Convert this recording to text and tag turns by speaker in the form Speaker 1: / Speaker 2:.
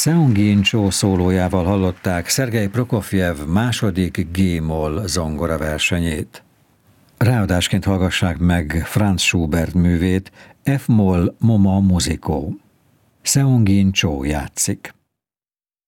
Speaker 1: Seungin Cho szólójával hallották Szergej Prokofjev második G-moll zongora versenyét. Ráadásként hallgassák meg Franz Schubert művét, F-moll Moma Musico. Seungin Cho játszik.